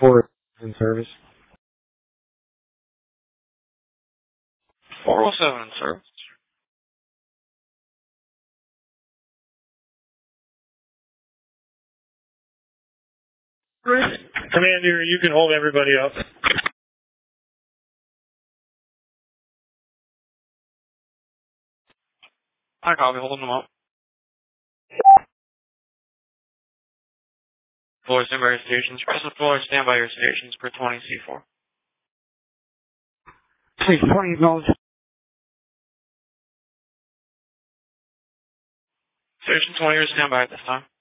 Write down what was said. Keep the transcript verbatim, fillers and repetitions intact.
four in service. four oh seven in service. Commander, you can hold everybody up. I copy, holding them up. Floor standby your stations. Rest of the floor, stand by your stations per twenty C four. Please, twenty acknowledged. Station twenty, you're standby at this time.